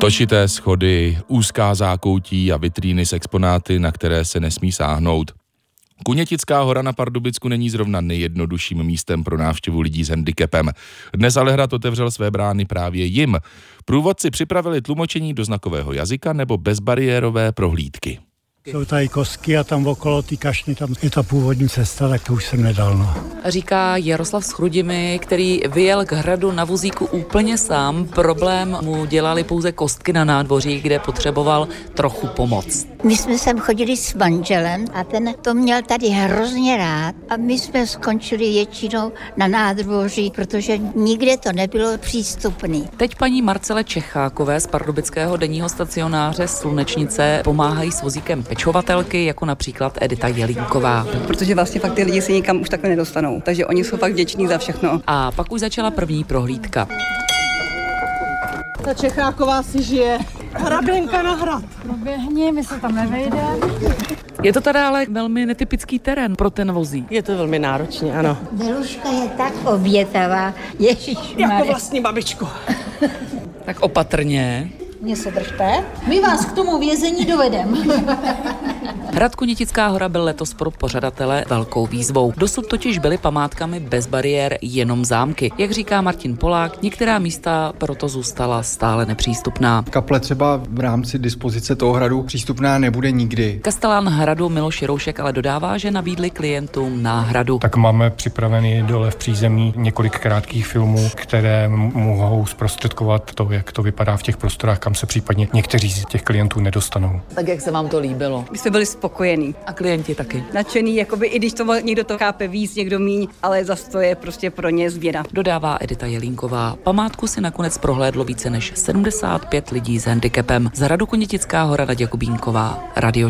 Točité schody, úzká zákoutí a vitríny s exponáty, na které se nesmí sáhnout. Kunětická hora na Pardubicku není zrovna nejjednodušším místem pro návštěvu lidí s handicapem. Dnes ale hrad otevřel své brány právě jim. Průvodci připravili tlumočení do znakového jazyka nebo bezbariérové prohlídky. Jsou tady kostky a tam okolo ty kašny, tam je ta původní cesta, tak to už jsem nedal. No. Říká Jaroslav z Chrudimi, který vyjel k hradu na vozíku úplně sám. Problém mu dělali pouze kostky na nádvoří, kde potřeboval trochu pomoc. My jsme sem chodili s manželem a ten to měl tady hrozně rád a my jsme skončili většinou na nádvoří, protože nikde to nebylo přístupné. Teď paní Marcele Čechákové z pardubického denního stacionáře Slunečnice pomáhají s vozíkem pečovatelky, jako například Edita Jelínková. Protože vlastně fakt ty lidi se nikam už takhle nedostanou, takže oni jsou fakt vděční za všechno. A pak už začala první prohlídka. Ta Čecháková si žije. Hraběnka na hrad. Proběhni, my se tam nevejde. Je to tady ale velmi netypický terén pro ten vozík. Je to velmi náročné, ano. Deluška je tak obětavá, ježišmarja. Jako vlastní babičko. Tak opatrně. Mě se držte. My vás k tomu vězení dovedeme. Hrad Kunětická hora byl letos pro pořadatele velkou výzvou. Dosud totiž byly památkami bez bariér jenom zámky. Jak říká Martin Polák, některá místa proto zůstala stále nepřístupná. Kaple třeba v rámci dispozice toho hradu přístupná nebude nikdy. Kastelán hradu Miloš Jiroušek ale dodává, že nabídli klientům náhradu. Tak máme připravený dole v přízemí několik krátkých filmů, které mohou zprostředkovat to, jak to vypadá v těch prostorách, kam se případně někteří z těch klientů nedostanou. Tak jak se vám to líbilo? My jsme byli spokojení. A klienti taky. Nadšený, jakoby, i když to někdo to chápe víc, někdo míň, ale zase to je prostě pro ně zvěda. Dodává Edita Jelínková. Památku si nakonec prohlédlo více než 75 lidí s handicapem. Z hradu Kunětická hora Naděja Kubínková, Radio